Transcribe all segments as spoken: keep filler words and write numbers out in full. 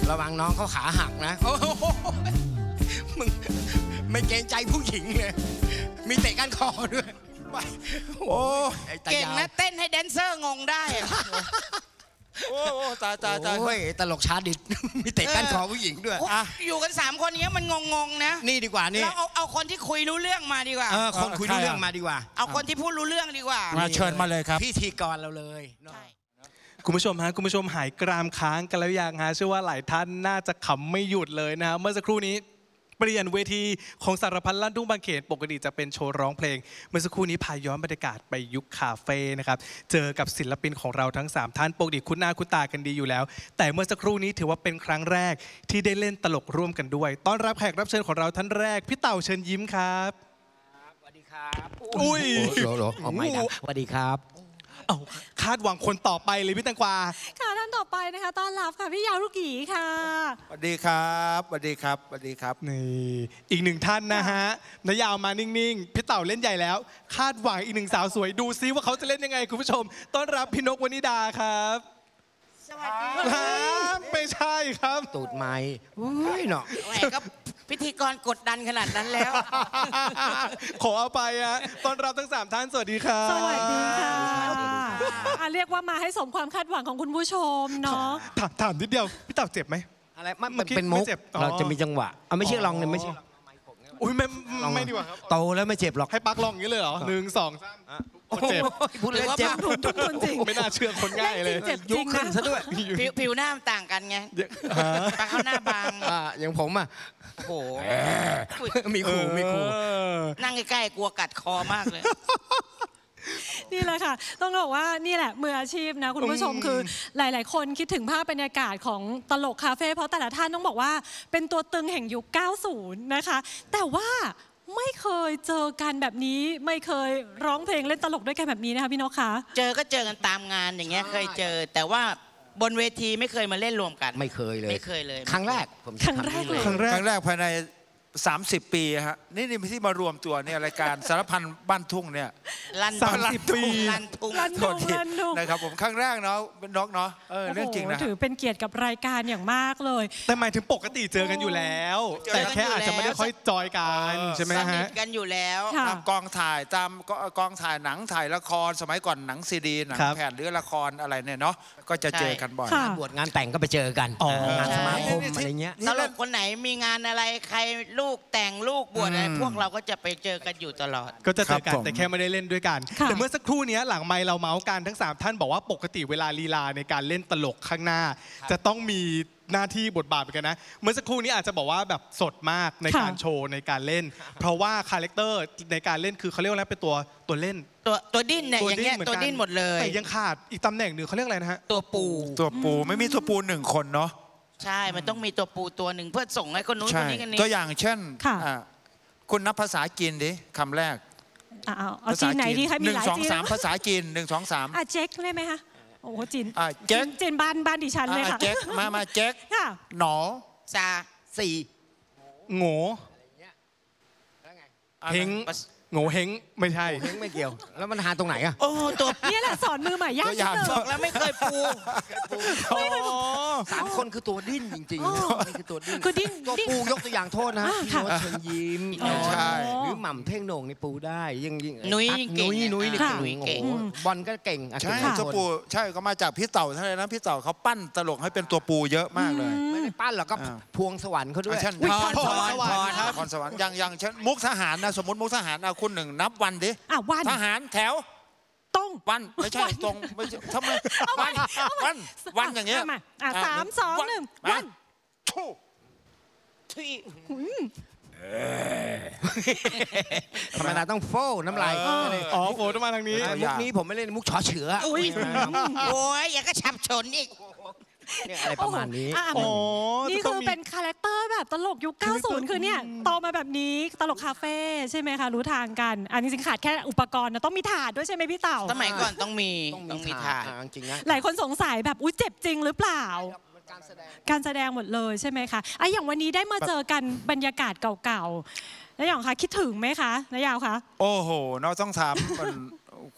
ระวังน้องเขาขาหักนะโอ้โหมึงไม่เกรงใจผู้หญิงเลยมีเตะก้านคอด้วยโอ้เก่งนะเต้นให้แดนเซอร์งงได้โอ้ตายตายตายโอ้ยตลกชาดิตมีเตะก้านคอผู้หญิงด้วยอยู่กันสามคนนี้มันงงๆนะนี่ดีกว่านี่เราเอาเอาคนที่คุยรู้เรื่องมาดีกว่าเออคนคุยรู้เรื่องมาดีกว่าเอาคนที่พูดรู้เรื่องดีกว่ามาเชิญมาเลยครับพิธีกรเราเลยคุณผู้ชมฮะคุณผู้ชมหายกรามค้างกันแล้วยังฮะเชื่อว่าหลายท่านน่าจะขำไม่หยุดเลยนะฮะเมื่อสักครู่นี้เปลี่ยนเวทีของสารพัดลั่นทุ่งบางเขนปกติจะเป็นโชว์ร้องเพลงเมื่อสักครู่นี้พาย้อนบรรยากาศไปยุคคาเฟ่นะครับเจอกับศิลปินของเราทั้งสามท่านปกติคุ้นหน้าคุ้นตากันดีอยู่แล้วแต่เมื่อสักครู่นี้ถือว่าเป็นครั้งแรกที่ได้เล่นตลกร่วมกันด้วยต้อนรับแขกรับเชิญของเราท่านแรกพี่เต่าเชิญยิ้มครับสวัสดีครับอุ้ยโหลๆเอาไม่ดังสวัสดีครับเอาคาดหวังคนต่อไปเลยพี่แตงกวาค่ะท่านต่อไปนะคะต้อนรับค่ะพี่ยาวลูกหยีค่ะสวัสดีครับสวัสดีครับสวัสดีครับนี่อีกหนึ่งท่านนะฮะนายาวมานิ่งๆพี่เต่าเล่นใหญ่แล้วคาดหวังอีกหนึ่งสาวสวยดูซิว่าเขาจะเล่นยังไงคุณผู้ชมต้อนรับพี่นกวนิดาครับสวัสดีครับไม่ใช่ครับตูดไม้อุ้ยเนาะแหมก็พิธีกรกดดันขนาดนั้นแล้วขอเอาไปอะต้อนรับทั้งสามท่านสวัสดีครับสวัสดีค่ะเรียกว่ามาให้สมความคาดหวังของคุณผู้ชมเนาะถามนิดเดียวพี่เต่าเจ็บไหมอะไรมันเป็นมุกเราจะมีจังหวะเอาไม่ใช่ลองเนี่ยไม่ใช่อุ้ยไม่ไม่ดีกว่าครับโตแล้วไม่เจ็บหรอกให้ปักลองอย่างนี้เลยเหรอหนึ่งสองสามเจ็บพูดเลยเจ็บทุกคนจริงไม่น่าเชื่อคนง่ายเลยเจ็บจริงขึ้นซะด้วยผิวหน้าต่างกันไงปักเขาหน้าบางอย่างผมอ่ะโอ้โหมีขู่มีขู่นั่งใกล้ๆกลัวกัดคอมากเลยนี่แหละค่ะต้องบอกว่านี่แหละมืออาชีพนะคุณผู้ชมคือหลายๆคนคิดถึงภาพบรรยากาศของตลกคาเฟ่เพราะแต่ละท่านต้องบอกว่าเป็นตัวตึงแห่งยุคเก้าสิบนะคะแต่ว่าไม่เคยเจอกันแบบนี้ไม่เคยร้องเพลงเล่นตลกด้วยกันแบบนี้นะคะพี่นกคะเจอก็เจอกันตามงานอย่างเงี้ยเคยเจอแต่ว่าบนเวทีไม่เคยมาเล่นรวมกันไม่เคยเลยไม่เคยเลยครั้งแรกครั้งแรกเลยครั้งแรกครั้งแรกภายในสามสิบปีฮะนี่นี่ที่มารวมตัวเนี่ยรายการสารพันบ้านทุ่งเนี่ยสามสิบปีลันทุ่งลันทุ่งนะครับผมครั้งแรกเนาะเป็นนกเนาะเออเรื่องจริงนะถือเป็นเกียรติกับรายการอย่างมากเลยแต่หมายถึงปกติเจอกันอยู่แล้วแต่แค่อาจจะไม่ได้ค่อยจอยกันใช่ไหมฮะสนิทกันอยู่แล้วตามกองถ่ายตามกองถ่ายหนังถ่ายละครสมัยก่อนหนังซีดีหนังแผ่นหรือละครอะไรเนี่ยเนาะก็จะเจอกันบ่อยงานบวชงานแต่งก็ไปเจอกันงานสมาคมอะไรเงี้ยตลกคนไหนมีงานอะไรใครลูกแต่งลูกบวชอะไรพวกเราก็จะไปเจอกันอยู่ตลอดก็จะเจอกันแต่แค่ไม่ได้เล่นด้วยกันแต่เมื่อสักครู่นี้หลังไมค์เราเมาส์กันทั้งสามท่านบอกว่าปกติเวลาลีลาในการเล่นตลกข้างหน้าจะต้องมีหน้าที่บทบาทเหมือนกันนะเมื่อสักครู่นี้อาจจะบอกว่าแบบสดมากในการโชว์ในการเล่นเพราะว่าคาแรคเตอร์ในการเล่นคือเขาเรียกว่าอะไรเป็นตัวตัวเล่นตัวตัวดิ้นเนี่ยอย่างเงี้ยตัวดิ้นหมดเลยแต่ยังขาดอีกตำแหน่งหนึ่งเขาเรียกอะไรนะฮะตัวปูตัวปูไม่มีตัวปูหนึ่งคนเนาะใช่มันต้องมีตัวปูตัวหนึ่งเพื่อส่งให้คนนู้นคนนี้กันนี้ตัวอย่างเช่นคุณนับภาษาจีนดิคำแรกเอาจีนไหนดีคะมีหลายจีนหนึ่งสองสามภาษาจีนหนึ่งสองสามอ่ะเจ๊กได้ไหมคะโอ้โหจีนอ่ะเจ๊กจีนบ้านบ้านดิฉันเลยค่ะเจ๊กมามาเจ๊กหนอซาสี่โง่เฮงโง่เฮงไม่ใช่เฮงไม่เกี่ยวแล้วมันหาตรงไหนอะโอ้ตัวนี่แหละสอนมือใหม่ยากจังบอกแล้วไม่เคยปูสามคนคือตัวดิ้นจริงๆนี่คือตัวดิ้นคือดิ้นตัวปูยกตัวอย่างโทษนะพี่โน้ตเชิญยิ้มใช่หรือหม่ำเท่งโหน่งในปูได้ยิ่งยิ่งนุ้ยนุ้ยนุ้ยนี่เก่งบอลก็เก่งใช่ตัวปูใช่ก็มาจากพี่เต่าท่านเลยนะพี่เต่าเขาปั้นตลกให้เป็นตัวปูเยอะมากเลยไม่ได้ปั้นหรอกก็พวงสวรรค์เขาด้วยเช่นพรสวรรค์พรสวรรค์อย่างอย่างเช่นมุกทหารนะสมมติมุกทหารเอาคุณหนึ่งนับวันดิทหารแถวตรงวันไม่ใช่ตรงไม่ใช่ทำไมวันวันวันอย่างเงี้ยสามสองหนึ่งวันทูที่ธรรมดาต้องโฟน้ำลายอ๋อโฟต้องมาทางนี้มุกนี้ผมไม่เล่นมุกฉอเฉือโอ้ยอย่าก็ฉับฉนอีกอะไรประมาณนี้นี่คือเป็นคาแรคเตอร์แบบตลกยุคเก้าสิบคือเนี่ยโตมาแบบนี้ตลกคาเฟ่ใช่ไหมคะรู้ทางกันอันนี้จริงขาดแค่อุปกรณ์นะต้องมีถาดด้วยใช่ไหมพี่เต่าสมัยก่อนต้องมีต้องมีถาดจริงนะหลายคนสงสัยแบบอุ้ยเจ็บจริงหรือเปล่าการแสดงหมดเลยใช่ไหมคะไอ้อย่างวันนี้ได้มาเจอกันบรรยากาศเก่าๆแล้วอย่างคะคิดถึงไหมคะนายยาวคะโอ้โหเราต้องถาม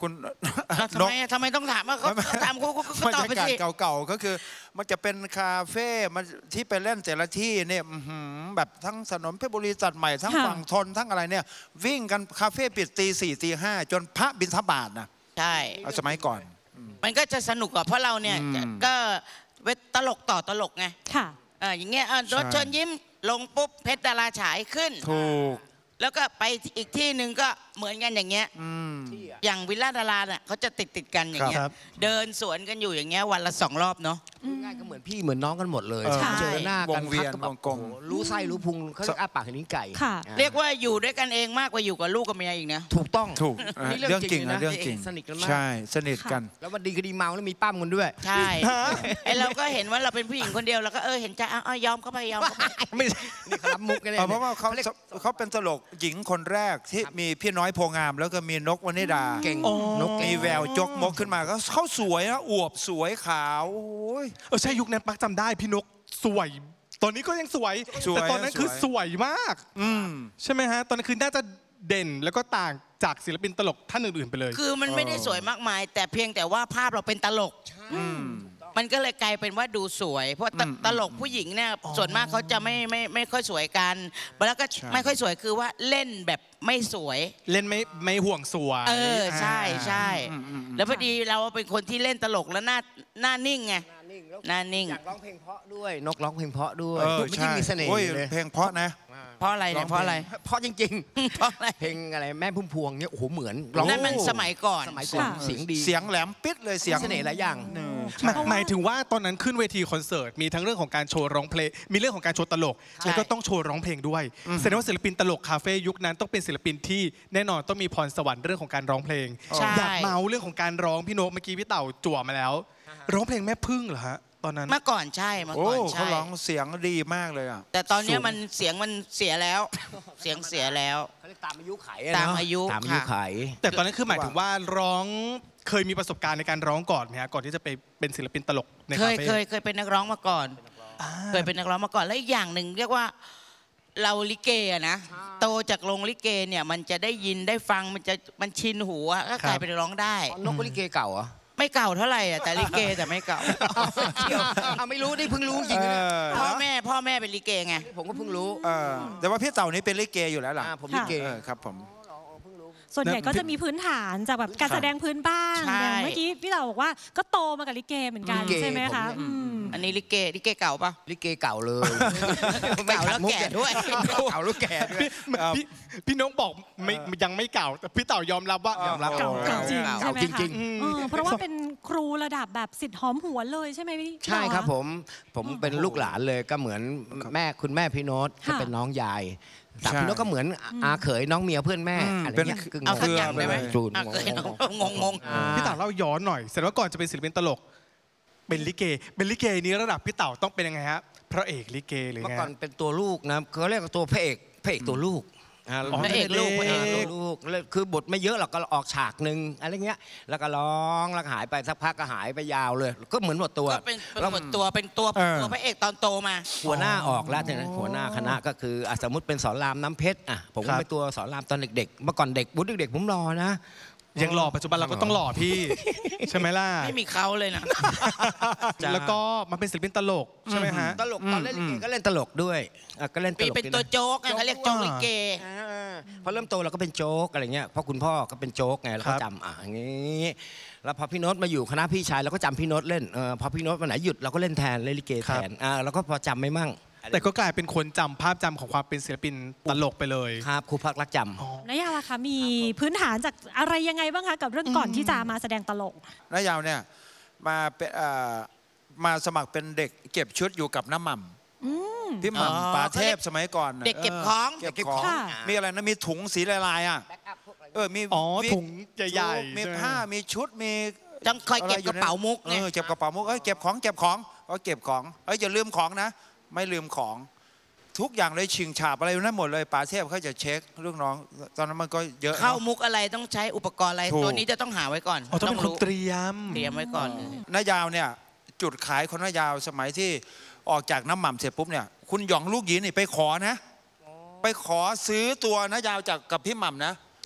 คุณแล้วทำไมทำไมต้องถามว่าเขาเขาถามเขาเขาเขาบรตอบรไปยากาศสิเก่าๆก็คือมันจะเป็นคาเฟ่มันที่ไปเล่นแต่ละที่เนี่ยอื้อหือแบบทั้งถนนเพชรบุรีตัดใหม่ทั้งค่ะฝั่งทนทั้งอะไรเนี่ยวิ่งกันคาเฟ่ปิดตีสี่ตีห้าจนพระบิณฑบาตนะใช่เอาสมัยก่อนมันก็จะสนุกกว่าเพราะเราเนี่ยอืมก็เวทตลกต่อตลกไงค่ะเอออย่างเงี้ยเออรถใช่เชิญยิ้มลงปุ๊บเพชรดาราฉายขึ้นถูกแล้วก็ไปอีกที่หนึ่งก็เหมือนกันอย่างเงี้ยอืมอย่างวิลล่าดาราเนี่ยเขาจะติดติดๆกันอย่างเงี้ยครับเดินสวนกันอยู่อย่างเงี้ยวันละสองรอบเนาะง่ายก็เหมือนพี่เหมือนน้องกันหมดเลยเออเจอหน้ากันวงเวียนพักก็แบบวงกลมโอ้โหรู้ไส้รู้พุงเขาเรียกอ้าปากเห็นลิ้นไก่ค่ะอ่เรียกว่าอยู่ด้วยกันเองมากกว่าอยู่กับลูกกับเมียอีกนะถูกต้องถูกนี่เรื่องจริงเลยนะเรื่องจริงสนิทกันมากใช่สนิทกันแล้ววันดีคดีเมาแล้วมีปั้มกันด้วยใช่ไอเราก็เห็นว่าเราเป็นผู้หญิงคนเดียวเราก็เออเห็นใจเอาเอายอมเข้าไปยอมเข้าไปไม่ใช่นี่เขารับมุกกันเลยเพราะว่าเขารียกเขาเป็นตลกหญิงคนแรกที่มีพี่น้อยโพงาม แล้วก็มีนกวนิดาเก่งอ๋อนกเก่มีงแววจกมกขึ้นมาก็เขาสวยนะอวบสวยขาวโอ้ยเออใช่ยุคนั้นปักจำได้พี่นกสวย ตอนนี้ก็ยังสวยสวยแต่ตอนนั้นคือสวยสวยมากอืมใช่ไหมฮะ ตอนนั้นคือน่าจะเด่นแล้วก็ต่างจากศิลปินตลกท่านอื่นๆไปเลยคือมันไม่ได้สวยมากมาย แต่เพียงแต่ว่าภาพเราเป็นตลกอืมมันก็เลยกลายเป็นว่าดูสวย เพราะตอืมตลกผู้หญิงเนี่ยส่วนมากเขาจะไม่ไม่ไม่ค่อยสวยกันแล้วก็ใช่ไม่ค่อยสวยคือว่าเล่นแบบไม่สวยเล่นไม่ไม่ห่วงสวยเออใช่ใช่อืมอืมอืมแล้วพอดีเราเป็นคนที่เล่นตลกแล้วหน้าหน้านิ่งไง หน้านิ่งอยากร้องเพลงเพราะด้วย นกร้องเพลงเพราะด้วยเออไม่ใช่ยิ่งมีเสน่ห์โอ้ยเลยเพลงเพราะนะเพราะอะไรเนี่ยเพราะอะไรเพราะจริงเพราะอะไรๆ เพลงอะไรแม่พุ่มพวงเนี่ยโอ้โหเหมือนร้องนั่นมันสมัยก่อนสมัยก่อนค่ะเสียงดีเสียงแหลมปิดเลยเสียงเสน่ห์หลายอย่างเออหมายหมายถึงว่าตอนนั้นขึ้นเวทีคอนเสิร์ตมีทั้งเรื่องของการโชว์ร้องเพลงมีเรื่องของการโชว์ตลกใช่แล้วก็ต้องโชว์ร้องเพลงด้วยแสดงว่าศิลปินตลกคาเฟ่ยุคนั้นต้องเป็นศิลปินที่แน่นอนต้องมีพรสวรรค์เรื่องของการร้องเพลงใช่อยากเมาเรื่องของการร้องพี่นกเมื่อกี้พี่เต่าจั่วมาแล้ว ร้องเพลงแม่พึ่งเหรอฮะตอนนั้นเมื่อก่อนใช่เมื่อโอ้ก่อนเขาใช่ร้องเสียงดีมากเลยอ่ะแต่ตอนเนี้ยสูงมันเสียงมันเสียแล้ว เสียงเสียแล้วเขาเรียกตามอายุไขตามอายุตามอายุค่ะไขแต่ตอนนั้นคือหมายถึงว่าร้องเคยมีประสบการณ์ในการร้องก่อนไหมฮะก่อนที่จะไปเป็นศิลปินตลกในเคคาย เฟ่เคยเคยเป็นนักร้องมาก่อนอ่าเคยเป็นนักร้องมาก่อนแล้วอีกอย่างหนึ่งเรียกว่าเราลิเกอะนะโตจากโรงลิเกเนี่ยมันจะได้ยินได้ฟังมันจะมันชินหูอะก็กลายเป็นร้องได้นกวลิเกเก่าเหรอไม่เก่าเท่าไหร่อะแต่ลิเกแต่ไม่เก่าเอาไม่รู้นี่เพิ่งรู้จริงเอนะอพ่อแม่พ่อแม่เป็นลิเกไงผมก็เพิ่งรู้เออแต่ว่าพี่เต่านี่เป็นลิเกอยู่แล้วล่ะอ่าผมลิเกเออครับผมส่วนใหญ่ก็จะมีพื้นฐานจากแบบการแสดงพื้นบ้านใช่อย่างเมื่อกี้พี่เต๋าบอกว่าก็โตมากับลิเกเหมือนกันลิเกใช่ไหมคะผมเนี่ยอืมอันนี้ลิเกลิเกเก่าปะลิเกเก่าเลยเก่าแล้วแก่ด้วยเก่าแล้วแก่ด้วยพี่พี่นกบอกไม่ยังไม่เก่าแต่พี่เต่ายอมรับว่ายอมรับเก่าเก่าจริงเก่าใช่ไหมจคะริงเออเพราะว่าเป็นครูระดับแบบสิทธิ์หอมหัวนเลยใช่ไหมพี่ใช่ครับพี่เต๋าะผมผมเป็นลูกหลานเลยก็เหมือนแม่คุณแม่พี่โน้ตค่ะก็เป็นน้องยายสาวใช่พี่โน้ตก็เหมือนอาเขยน้องเมียเพื่อนแม่อืมอะไรเป็นเงี้ยกึ่งเอาสักอย่างได้ไหมจูนอ่ะเคยงงงงพี่เต่าเล่าย้อนหน่อยแสดงว่าก่อนจะเป็นศิลปินตลก เป็นลิเก เป็นลิเกนี้ระดับพี่เต่าต้องเป็นยังไงฮะพระเอกลิเกหรือเมื่อไงก่อนเป็นตัวลูกนะเขาเรียกว่าตัวพระเอกพระเอกตัวลูกอ่าอ๋อพระเอกลูกพระเอกตัวลูกแล้วคือบทไม่เยอะหรอกก็ออกฉากหนึ่งอะไรเงี้ยแล้วก็ร้องแล้วก็หายไปสักพักก็หายไปยาวเลย ก็เหมือนหมดตัวก็เป็นเป็นหมดตัวเป็นตัวเออตัวพระเอกตอนโตมาหัวหน้าออกแล้วทีนี้หัวหน้าคณะก็คืออ่ะสมมติเป็นสอนรามน้ำเพชรอ่ะผมก็เป็นตัวสอนรามตอนเด็กๆเมื่อก่อนเด็กบุ๊เด็กๆผมรอนะยังหล่อปัจจุบันเราก็ต้องหล่อพี่ ใช่ไหมล่ะไม่มีเขาเลยนะจ้ะแล้วก็มาเป็นศิลปินตลกใช่ไหมฮะตลกตอนเล่นลิเกก็เล่นตลกด้วยอ่ะก็เล่นตปีลกเป็นด้วยตัวนะโจ๊กไงเขาเรียกโจ๊กลิเกอ่าพอเริ่มโตเราก็เป็นโจ๊กอะไรเงี้ยเพราะคุณพ่อก็เป็นโจ๊กไงแล้วครัก็บจำอ่ะอย่างงี้แล้วพอพี่โน้ตมาอยู่คณะพี่ชายเราก็จำพี่โน้ตเล่นเออพอพี่โน้ตวันไหนหยุดเราก็เล่นแทนเล่นลิเกแทนอ่าเราก็พอจำไม่มั่งแต่ก็กลายเป็นคนจำภาพจำของความเป็นศิลปินตลกไปเลยครับครูพักรักจำนายาล่ะคะมีพื้นฐานจากอะไรยังไงบ้างคะกับเรื่องก่อนที่จะมาแสดงตลกน้ายาวเนี่ยมาเป็นเอ่อมาสมัครเป็นเด็กเก็บชุดอยู่กับน้ำหม่ำพี่หอ๋อม่ำป่าเทพสมัยก่อนน่ะเด็กเก็บของเก็บของค่ะมีอะไรนะมีถุงสีลายๆอ่ะเออมีอ๋อมีถุงใหญ่ๆมีใช่ไหมผ้ามีชุดมีต้องคอยเก็บกระเป๋ามุกเอไงอเก็บกระเป๋ามุกเอ้ยเก็บของเก็บของก็เก็บของเอ้ยอย่าลืมของนะ ไม่ลืมของ ทุกอย่างเลยชิงฉาบอะไรนั่นหมดเลยป่าเทพเขาจะเช็คเรื่องน้องตอนนั้นมันก็เยอะเข้าเนอะมุกอะไรต้องใช้อุปกรณ์อะไรถูกตัวนี้จะต้องหาไว้ก่อนอ๋อต้องเป็นคนรู้เตรียมเตรียมไว้ก่อนเลยน้ายาวเนี่ยจุดขายคนน้ายาวสมัยที่ออกจากน้ำหม่ำเสร็จปุ๊บเนี่ยคุณหยองลูกหยีนี่ไปขอนะ ไปขอซื้อตัวน้ายาวจากกับพี่หม่ำนะ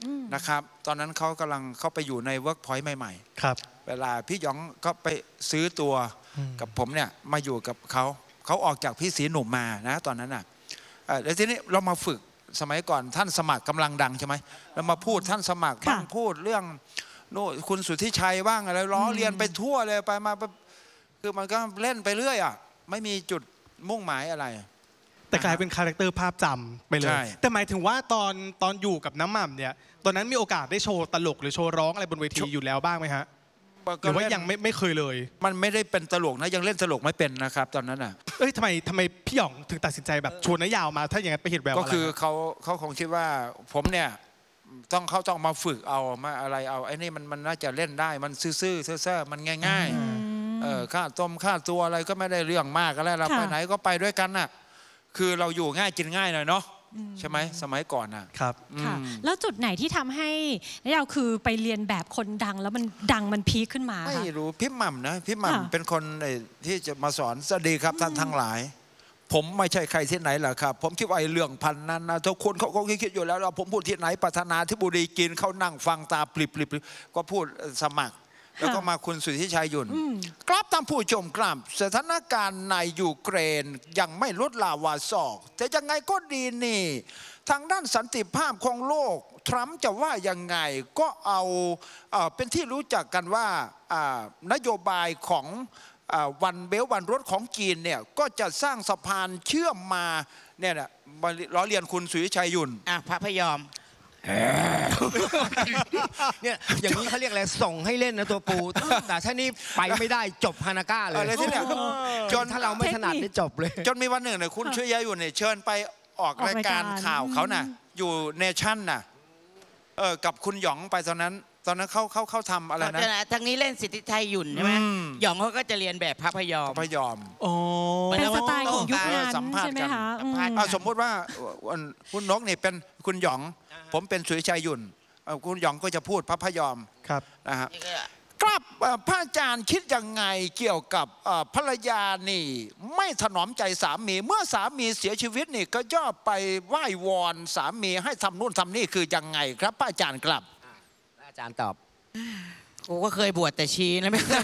นะครับ ตอนนั้นเขากำลังเข้าไปอยู่ในเวิร์กพอยต์ใหม่ครับๆ เวลาพี่หยองก็ไปซื้อตัวกับผมเนี่ยมาอยู่กับเขาเขาออกจากพี่ศรีหนุ่มมานะตอนนั้นอ่ะเอ่อแล้วทีนี้เรามาฝึกสมัยก่อนท่านสมัครกำลังดังใช่ไหมเรามาพูดท่านสมัครบ้างค่ะพูดเรื่องโน่นคุณสุทธิชัยบ้างอะไรล้อเรียนไปทั่วเลยไปมาไปคือมันก็เล่นไปเรื่อยอ่ะไม่มีจุดมุ่งหมายอะไรแต่กลายเป็นคาแรคเตอร์ภาพจำไปเลใช่ย แต่หมายถึงว่าตอนตอนอยู่กับน้ำหม่ำเนี่ยตอนนั้นมีโอกาสได้โชว์ตลกหรือโชว์ร้องอะไรบนเวทีอยู่แล้วบ้างไหมฮะหรือว่ายังไม่ไม่เคยเลยมันไม่ได้เป็นตลกนะยังเล่นตลกไม่เป็นนะครับตอนนั้นอ่ะเอ้ยทำไมทำไมพี่หยองถึงตัดสินใจแบบชวนน้ายาวมา ถ้าอย่างนั้นไปเห็นแววก็อะไรคือฮะเขาเขาคงคิดว่าผมเนี่ยต้องเขาต้องมาฝึกเอามาอะไรเอาไอ้นี่มันมันน่าจะเล่นได้มันซื่อๆเซ่อๆมันง่ายๆเออค่าต้มค่าตัวอะไรก็ไม่ได้เรื่องมากอะไรเราค่ะไปไหนก็ไปด้วยกันน่ะคือเราอยู่ง่ายกินง่ายหน่อยเนาะใช่ไหมสมัยก่อนน่ะครับค่ะอืมแล้วจุดไหนที่ทำให้นายาวคือไปเรียนแบบคนดังแล้วมันดังมันพีคขึ้นมาไม่คะรู้พี่หม่ำนะพี่หม่ำค่ะเป็นคนไอ้ที่จะมาสอนสวัสดีครับท่านทั้งหลาย ผมไม่ใช่ใครที่ไหนหรอกครับ ผมคิดว่าไอ้เรื่องพันนั้นนะทุกคนเขาก็คิดอยู่แล้วว่าผมพูดที่ไหนประธานาธิบดีกินเขานั่งฟังตาปลิบๆก็พูดสมัคร แล้วก็มาคุณสุทธิชัยหยุ่นกราบตามผู้ชมกราบสถานการณ์ในยูเครนยังไม่ลดลาวาศอกแต่ยังไงก็ดีนี่ ทางด้านสันติภาพของโลก ทรัมป์จะว่ายังไงก็เอาเอ่อเป็นที่รู้จักกันว่าอ่านโยบายของอ่าวันเบลวันรถของจีนเนี่ยก็จะสร้างสะพานเชื่อมมาเนี่ยนะมาล้อเลียนคุณสุทธิชัยหยุ่นอ่ะพระพยอมเนี่ยอย่างนี้เขาเรียกอะไรส่งให้เล่นนะตัวปู แต่ถ้านี่ไปไม่ได้จบฮานาก้าเลยอะไรที่เนี่ยจนถ้าเราไม่ถนัดนี่จบเลยจนมีวันหนึ่งเนี่ยคุณสุทธิชัยหยุ่นเนี่ยเชิญไปออกรายการข่าวเขาน่ะอยู่เนชั่นน่ะเออกับคุณหยองไปตอนนั้น ตอนนั้นเขาเขาเขาทำอะไรนะทางนี้เล่นสิทธิชัยหยุ่นใช่ไหมอืมหยองเขาก็จะเรียนแบบพระพยอมพยอมอ๋อเป็นสไตล์ของยุคนั้นสัมภาษณ์ใช่ไหมกันคะอืมอ่ะสมมุติว่าวันคุณนกนี่เป็นคุณหยอง ผมเป็นสุริชัยหยุ่นเอ่อคุณหยองก็จะพูดพระพยอมครับนะฮะครับเอ่อพระอาจารย์คิดยังไงเกี่ยวกับเอ่อภรรยานี่ ไม่ถนอมใจสามี เมื่อสามีเสียชีวิตนี่ก็ย่อไปไหว้วอนสามีให้ทำนู่นทำนี่คือยังไงครับ พระอาจารย์ครับอาจารย์ตอบกูก็เคยบวชแต่ชีนะไม่เคย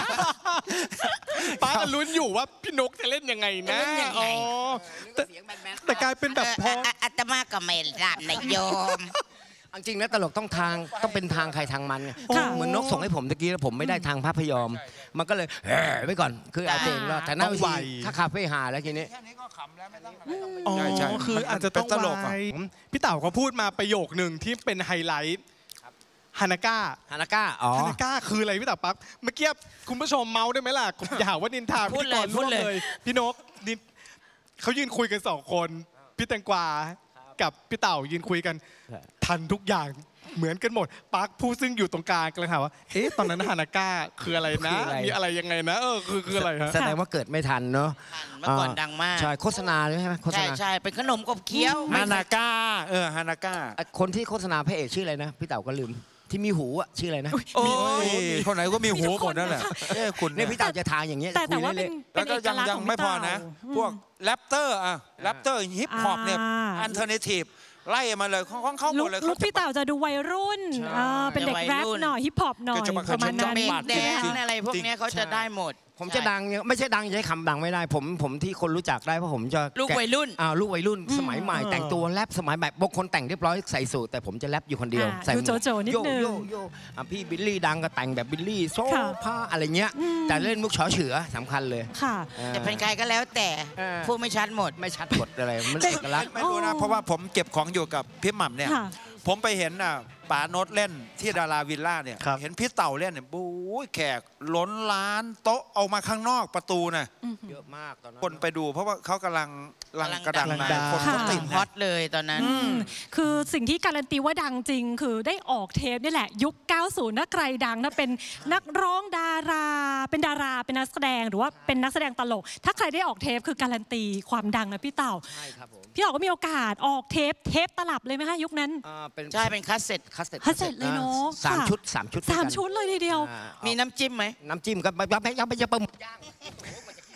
ป้าก็ลุ้นอยู่ว่าพี่นกจะเล่นยังไงนะจะเล่นยังไงอ๋อแต่แต่กลายเป็นแบบพอเอ่ออาตมาก็ไม่รับนายโยมจริงๆนะตลกต้องทางต้องเป็นทางใครทางมันไงค่ะเหมือนนกส่งให้ผมตะกี้แล้วผมไม่ได้ทางพระพยอม มันก็เลยเฮ้ไว้ก่อนคือเอาตัวเองรอดแต่หน้าเวต้องไวทีถ้าคาเฟ่หาแล้วทีนี้แค่นี้ก็ขำแล้วไม่ต้องอ๋อใช่ใช่คืออาจจะต้องเป็นตลกอะไว้พี่เต๋าก็พูดมาประโยคหนึ่งที่เป็นไฮไลท์ฮานาก้าฮานาก้าอ๋อฮานาก้าคืออะไรพี่เต๋าปั๊บเมื่อกี้คุณผู้ชมเมาส์ได้ไหมล่ะผมอย่าหาว่านินทาพูพิดธีเลกยรพูร่ดวมเลยเลยพี่นกนิดเขายืนคุยกันสองคนพี่แตงกวากับพี่เต่ายืนคุยกัน ทันทุกอย่างเหมือนกันหมดปาร์คผู้ซึ่งอยู่ตรงกลางกำลังถามว่าเอ๊ะตอนนั้นฮานาก้าคืออะไรนะคืออะไรมีอะไรยังไงนะเออคือคืออะไรฮะแสดงว่าเกิดไม่ทันเนาะเมื่อก่อนดังมากใช่โฆษณาใช่ไหมโฆษใช่ณาใช่เป็นขนมกบเคี้ยวฮานาก้าเออฮานาก้าคนที่โฆษณาพระเอกชื่ออะไรนะพี่เต๋าก็ลืมที่มีหูอะชื่ออะไรนะโอ้ยคนไหนก็มีหูหมดนั่นแหละเอ้คุณเนี่ยพี่เต๋าจะทางอย่างเงี้ยแต่จะคุแต่ยว่าเป็เล่นนเป็แล้นวก็เอกยังลักษณ์ยัขงองไม่พี่พอเต่านะ พวกแรปเตอร์อะแรปเตอร์ฮิปฮอปเนี่ยอ่าอันเทอร์เนทีฟไล่มาเลยของเขาหมลุดคเลยลุคพี่เต่าจะดูวัยรุ่นอ่าเป็นเด็กวัยแรปรุ่นหน่อยฮิปฮอปหน่อยก็จะมาประมาณนั้นจะเบรกปัดแดนจริงซ์อะไรพวกเนี้ยเขาจะได้หมดผมจะดังเนี่ยไม่ใช่ดังใช้คำดังไม่ได้ ผมผมที่คนรู้จักได้เพราะผมจะลูกวัยรุ่นอ่าลูกวัยรุ่นสมัยใหม่อืมแต่งตัวแรปสมัยแบบบางคนแต่งเรียบร้อยใส่สูทแต่ผมจะแรปอยู่คนเดียวอ่าใส่หมวกดูโจโจนิดนึงโยโยโยอ่ะพี่บิลลี่ดังก็แต่งแบบบิลลี่โซ่ค่ะผ้าอะไรเงี้ยอืมแต่เล่นมุกเฉาเฉือสำคัญเลยค่ะอ่าจะเป็นใครก็แล้วแต่เออพูดไม่ชัดหมดไม่ชัดกดอะไรมันเอกลักษณ์ไม่รู้นะ เพราะว่าผมเก็บของอยู่กับพี่หม่ำเนี่ยค่ะผมไปเห็นน่ะป๋าโนตเล่นที่ดาราวิลล่าเนี่ยครับเห็นพี่เต่าเล่นเนี่ยบู๊ยแขกล้นร้านโต๊ะเอามาข้างนอกประตูน่ะเยอะมากตอนนั้นคนไปดูเพราะว่าเขากำลังลังกระดังกำลังมาดังคนก็ค่ะติดฮอนะตเลยตอนนั้นอืมคือสิ่งที่การันตีว่าดังจริง คือได้ออกเทปนี่แหละ ยุค เก้าสิบถ้าใครดังถ้าเป็นนักร้องดารา เป็นดาราเป็นนักแสดงหรือว่าเป็นนักแสดงตลก ถ้าใครได้ออกเทปคือการันตีความดังนะพี่เต่าใช่ครับผมพี่เต่าก็มีโอกาสออกเทปเทปตลับเลยไหมคะยุคนั้นอ่าเป็นใช่เป็นคัสเซ็ตคัสเซ็ตคัสเซ็ตเลยเนอะสามค่ะชุดสามชุดสามด้วยกันชุดเลยทีเดียวอ่ามีน้ำจิ้มไหมน้ำจิ้มก็ยังไม่ยังไม่จะปลาหมึกย่าง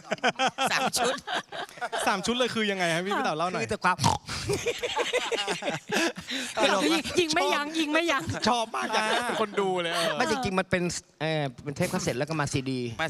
สามชุดสามชุดเลยคือยังไงครับพี่พี่เต๋าเล่าหน่อยคือแต่ความยิงยิงไม่ยั้งยิงไม่ยั้งชอบมากอยากให้คนดูเลยเออไม่จริงๆมันเป็นเออเป็นเทปคาสเซ็ตแล้วก็มาซีดี